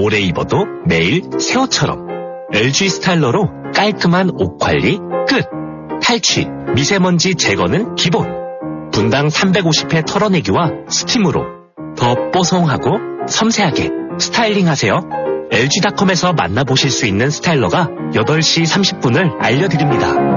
오래 입어도 매일 새 옷처럼. LG 스타일러로 깔끔한 옷 관리 끝. 탈취, 미세먼지 제거는 기본. 분당 350회 털어내기와 스팀으로 더 뽀송하고 섬세하게 스타일링하세요. LG닷컴에서 만나보실 수 있는 스타일러가 8시 30분을 알려드립니다.